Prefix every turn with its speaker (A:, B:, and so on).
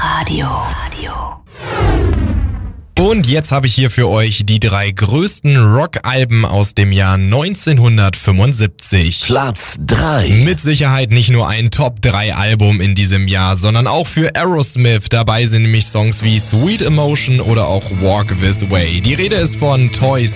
A: Und jetzt habe ich hier für euch die 3 größten Rock-Alben aus dem Jahr 1975.
B: Platz 3.
A: Mit Sicherheit nicht nur ein Top-3-Album in diesem Jahr, sondern auch für Aerosmith. Dabei sind nämlich Songs wie Sweet Emotion oder auch Walk This Way. Die Rede ist von Toys